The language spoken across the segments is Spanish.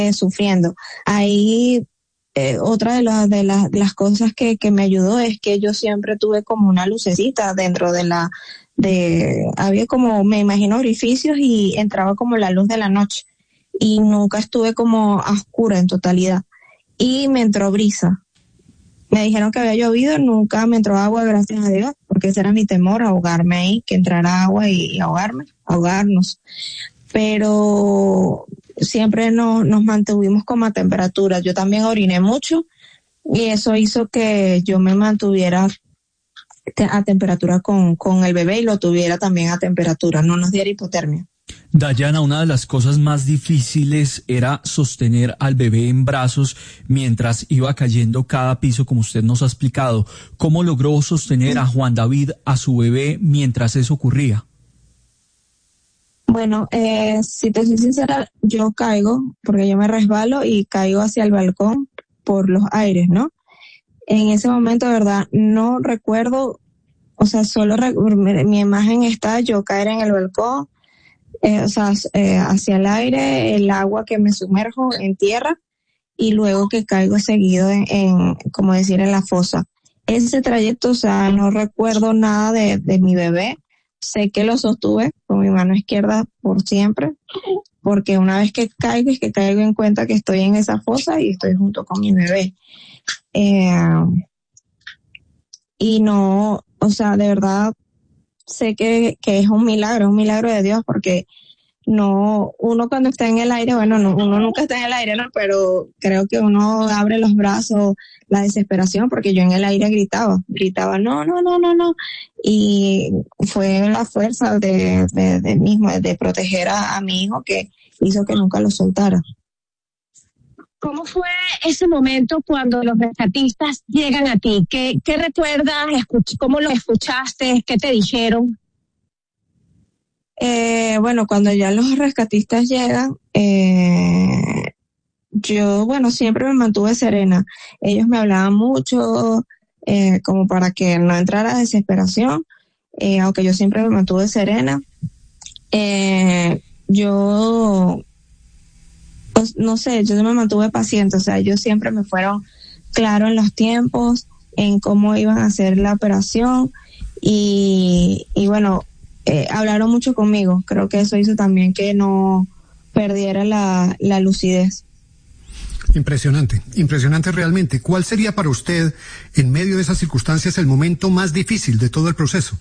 sufriendo. Ahí otra de las cosas que me ayudó es que yo siempre tuve como una lucecita dentro había como, me imagino, orificios y entraba como la luz de la noche y nunca estuve como a oscura en totalidad. Y me entró brisa. Me dijeron que había llovido, nunca me entró agua, gracias a Dios, porque ese era mi temor, ahogarme ahí, que entrara agua y ahogarnos. Pero siempre nos mantuvimos como a temperatura. Yo también oriné mucho y eso hizo que yo me mantuviera a temperatura con el bebé y lo tuviera también a temperatura, no nos diera hipotermia. Dayana, una de las cosas más difíciles era sostener al bebé en brazos mientras iba cayendo cada piso, como usted nos ha explicado. ¿Cómo logró sostener a Juan David, a su bebé, mientras eso ocurría? Bueno, si te soy sincera, yo caigo, porque yo me resbalo y caigo hacia el balcón por los aires, ¿no? En ese momento, de verdad, no recuerdo, o sea, solo mi imagen está yo caer en el balcón, hacia el aire, el agua que me sumerjo en tierra y luego que caigo seguido como decir, en la fosa. Ese trayecto, o sea, no recuerdo nada de mi bebé. Sé que lo sostuve con mi mano izquierda por siempre, porque una vez que caigo es que caigo en cuenta que estoy en esa fosa y estoy junto con mi bebé. Y no, o sea, de verdad sé que es un milagro de Dios, porque no, uno cuando está en el aire, bueno, no, uno nunca está en el aire, ¿no? Pero creo que uno abre los brazos, la desesperación, porque yo en el aire gritaba, no, no, no, no, no. Y fue la fuerza de proteger a mi hijo que hizo que nunca lo soltara. ¿Cómo fue ese momento cuando los rescatistas llegan a ti? ¿Qué recuerdas? ¿Cómo los escuchaste? ¿Qué te dijeron? Bueno, cuando ya los rescatistas llegan, yo, bueno, siempre me mantuve serena. Ellos me hablaban mucho, como para que no entrara desesperación, aunque yo siempre me mantuve serena. Yo, pues, no sé, yo me mantuve paciente, o sea, ellos siempre me fueron claros en los tiempos, en cómo iban a hacer la operación y bueno, hablaron mucho conmigo. Creo que eso hizo también que no perdiera la lucidez. Impresionante realmente. ¿Cuál sería para usted, en medio de esas circunstancias, el momento más difícil de todo el proceso?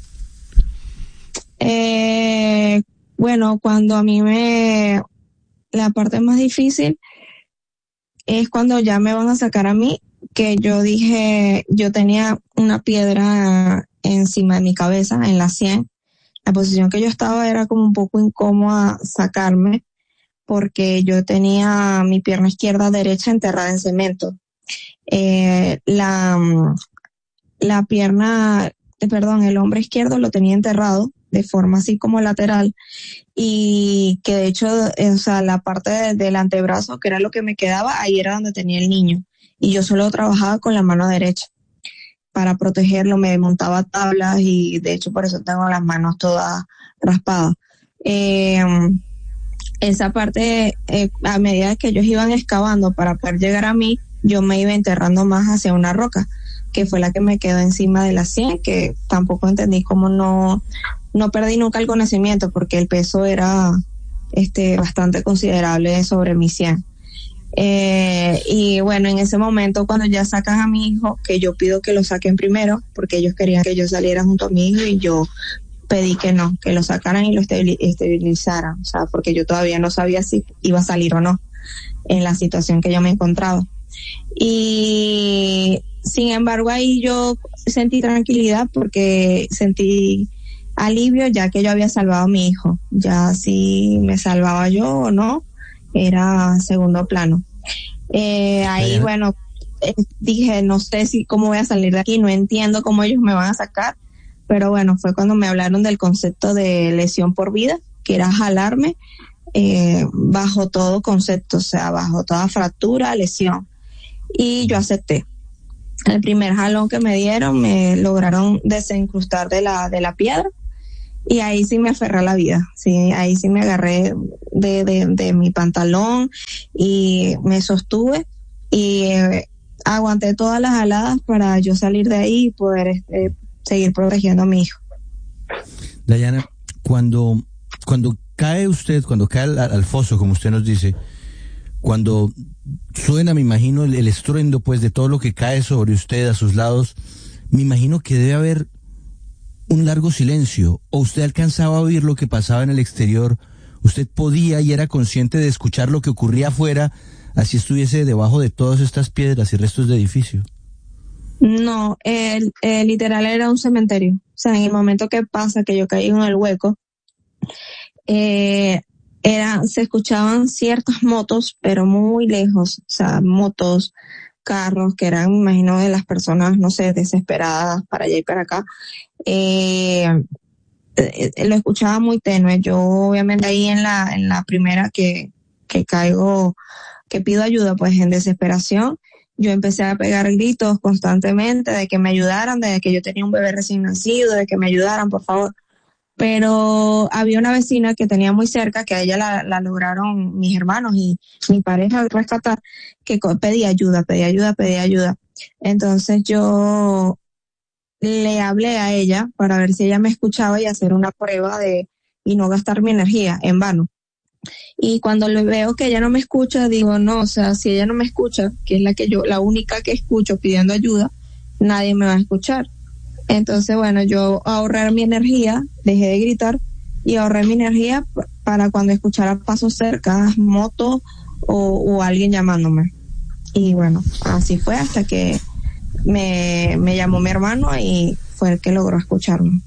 Bueno, cuando a mí la parte más difícil es cuando ya me van a sacar a mí, que yo dije, yo tenía una piedra encima de mi cabeza, en la sien. La posición que yo estaba era como un poco incómoda sacarme, porque yo tenía mi pierna izquierda derecha enterrada en cemento. El hombro izquierdo lo tenía enterrado de forma así como lateral, y que de hecho, la parte del antebrazo, que era lo que me quedaba, ahí era donde tenía el niño, y yo solo trabajaba con la mano derecha para protegerlo. Me montaba tablas y de hecho por eso tengo las manos todas raspadas. Esa parte, a medida que ellos iban excavando para poder llegar a mí, yo me iba enterrando más hacia una roca, que fue la que me quedó encima de la sien, que tampoco entendí cómo no perdí nunca el conocimiento, porque el peso era bastante considerable sobre mi sien. Y bueno, en ese momento cuando ya sacan a mi hijo, que yo pido que lo saquen primero, porque ellos querían que yo saliera junto a mi hijo, y yo pedí que no, que lo sacaran y lo esterilizaran, o sea, porque yo todavía no sabía si iba a salir o no en la situación que yo me encontraba. Y sin embargo ahí yo sentí tranquilidad, porque sentí alivio, ya que yo había salvado a mi hijo. Ya si me salvaba yo o no era segundo plano. Ahí, bueno, dije, no sé cómo voy a salir de aquí, no entiendo cómo ellos me van a sacar, pero bueno, fue cuando me hablaron del concepto de lesión por vida, que era jalarme bajo todo concepto, o sea, bajo toda fractura, lesión, y yo acepté. El primer jalón que me dieron, me lograron desincrustar de la piedra, Y ahí sí me aferré a la vida, sí, ahí sí me agarré de mi pantalón y me sostuve y aguanté todas las aladas para yo salir de ahí y poder seguir protegiendo a mi hijo. Dayana, cuando cae usted, cuando cae al foso, como usted nos dice, cuando suena, me imagino, el estruendo pues de todo lo que cae sobre usted, a sus lados, me imagino que debe haber un largo silencio, o usted alcanzaba a oír lo que pasaba en el exterior, usted podía y era consciente de escuchar lo que ocurría afuera, así estuviese debajo de todas estas piedras y restos de edificio. No, literal era un cementerio. O sea, en el momento que pasa que yo caí en el hueco, se escuchaban ciertas motos, pero muy lejos, o sea, motos, carros que eran, me imagino, de las personas, no sé, desesperadas para allá y para acá. Lo escuchaba muy tenue. Yo obviamente ahí en la primera que caigo, que pido ayuda, pues en desesperación, yo empecé a pegar gritos constantemente de que me ayudaran, de que yo tenía un bebé recién nacido, de que me ayudaran, por favor. Pero había una vecina que tenía muy cerca, que a ella la lograron mis hermanos y mi pareja rescatar, que pedía ayuda. Entonces yo le hablé a ella para ver si ella me escuchaba y hacer una prueba y no gastar mi energía en vano. Y cuando le veo que ella no me escucha, digo, no, o sea, si ella no me escucha, que es la única que escucho pidiendo ayuda, nadie me va a escuchar. Entonces, bueno, yo ahorré mi energía, dejé de gritar y ahorré mi energía para cuando escuchara pasos cerca, moto o alguien llamándome. Y bueno, así fue hasta que me llamó mi hermano y fue el que logró escucharme.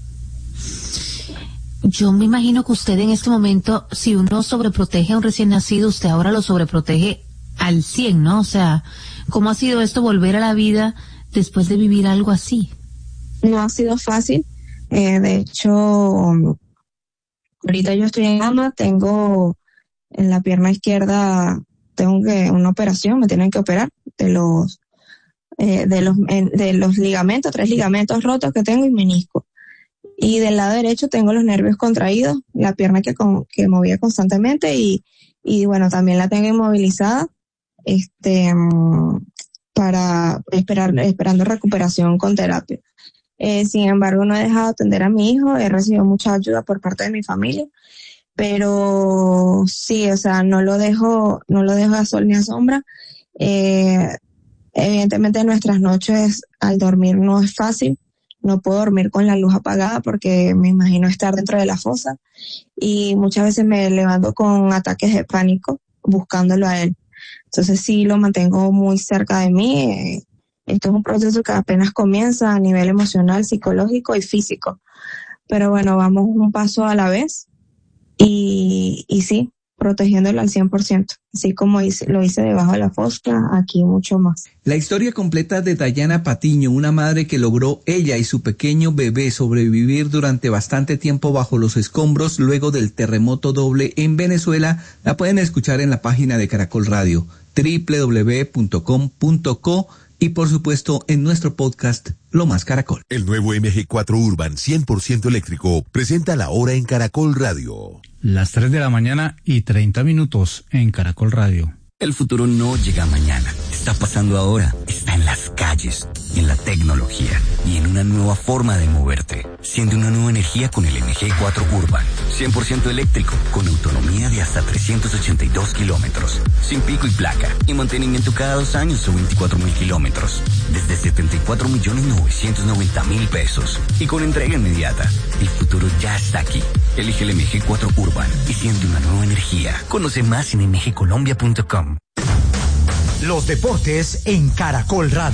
Yo me imagino que usted en este momento, si uno sobreprotege a un recién nacido, usted ahora lo sobreprotege al 100, ¿no? O sea, ¿cómo ha sido esto volver a la vida después de vivir algo así? No ha sido fácil. De hecho, ahorita yo estoy en cama, tengo en la pierna izquierda, una operación, me tienen que operar de los ligamentos, 3 ligamentos rotos que tengo y menisco. Y del lado derecho tengo los nervios contraídos, la pierna que movía constantemente y bueno, también la tengo inmovilizada, esperando recuperación con terapia. Sin embargo, no he dejado de atender a mi hijo, he recibido mucha ayuda por parte de mi familia, pero sí, o sea, no lo dejo a sol ni a sombra. Evidentemente nuestras noches al dormir no es fácil, no puedo dormir con la luz apagada porque me imagino estar dentro de la fosa y muchas veces me levanto con ataques de pánico buscándolo a él. Entonces sí lo mantengo muy cerca de mí. Esto es un proceso que apenas comienza a nivel emocional, psicológico y físico. Pero bueno, vamos un paso a la vez y sí, protegiéndolo al 100%. Así como lo hice debajo de la fosa, aquí mucho más. La historia completa de Dayana Patiño, una madre que logró ella y su pequeño bebé sobrevivir durante bastante tiempo bajo los escombros luego del terremoto doble en Venezuela, la pueden escuchar en la página de Caracol Radio, www.com.co, y por supuesto en nuestro podcast Lo Más Caracol. El nuevo MG4 Urban 100% eléctrico presenta la hora en Caracol Radio. Las 3 de la mañana y 30 minutos en Caracol Radio. El futuro no llega mañana, está pasando ahora, está en las calles, en la tecnología y en una nueva forma de moverte. Siente una nueva energía con el MG4 Urban, 100% eléctrico, con autonomía de hasta 382 kilómetros, sin pico y placa, y mantenimiento cada 2 años o 24.000 kilómetros, desde 74.990.000 pesos, y con entrega inmediata. El futuro ya está aquí. Elige el MG4 Urban y siente una nueva energía. Conoce más en mgcolombia.com. Los deportes en Caracol Radio.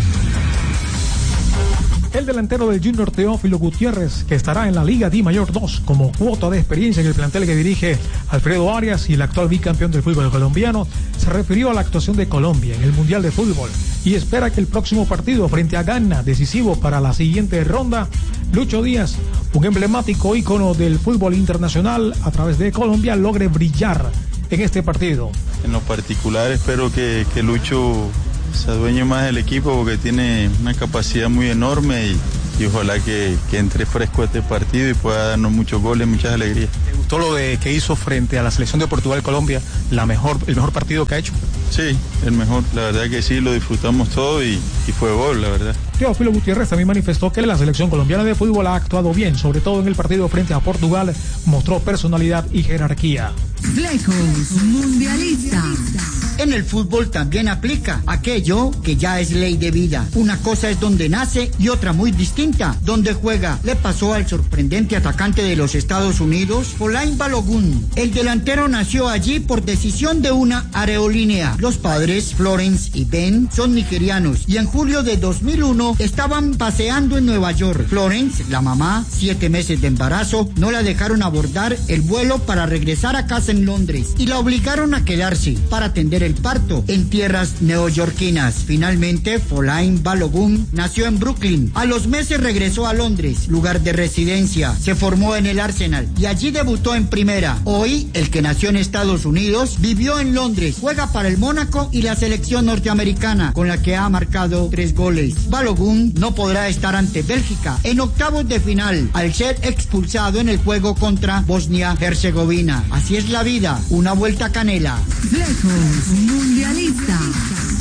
El delantero del Junior Teófilo Gutiérrez, que estará en la Liga D Mayor 2 como cuota de experiencia en el plantel que dirige Alfredo Arias y el actual bicampeón del fútbol colombiano, se refirió a la actuación de Colombia en el Mundial de Fútbol y espera que el próximo partido frente a Ghana, decisivo para la siguiente ronda, Lucho Díaz, un emblemático ícono del fútbol internacional a través de Colombia, logre brillar en este partido. En lo particular espero que Lucho se adueñe más del equipo porque tiene una capacidad muy enorme ojalá que entre fresco este partido y pueda darnos muchos goles, muchas alegrías. ¿Te gustó lo que hizo frente a la selección de Portugal-Colombia, el mejor partido que ha hecho? Sí, el mejor, la verdad que sí, lo disfrutamos todo y fue gol, la verdad. Teófilo Gutiérrez también manifestó que la selección colombiana de fútbol ha actuado bien, sobre todo en el partido frente a Portugal, mostró personalidad y jerarquía. Flecos Mundialista. En el fútbol también aplica aquello que ya es ley de vida. Una cosa es donde nace y otra muy distinta, donde juega. Le pasó al sorprendente atacante de los Estados Unidos, Folarin Balogun. El delantero nació allí por decisión de una aerolínea. Los padres, Florence y Ben, son nigerianos y en julio de 2001 estaban paseando en Nueva York. Florence, la mamá, 7 meses de embarazo, no la dejaron abordar el vuelo para regresar a casa en Londres y la obligaron a quedarse para atender el parto en tierras neoyorquinas. Finalmente, Folarin Balogun nació en Brooklyn. A los meses regresó a Londres, lugar de residencia. Se formó en el Arsenal y allí debutó en primera. Hoy, el que nació en Estados Unidos, vivió en Londres, juega para el Mónaco y la selección norteamericana, con la que ha marcado 3 goles. Balogun no podrá estar ante Bélgica en octavos de final, al ser expulsado en el juego contra Bosnia-Herzegovina. Así es la vida, una vuelta canela. Flecos Mundialista.